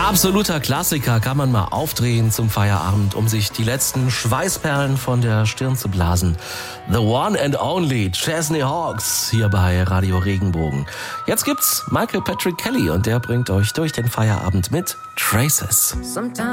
Absoluter Klassiker, kann man mal aufdrehen zum Feierabend, um sich die letzten Schweißperlen von der Stirn zu blasen. The One and Only Chesney Hawkes hier bei Radio Regenbogen. Jetzt gibt's Michael Patrick Kelly und der bringt euch durch den Feierabend mit Traces.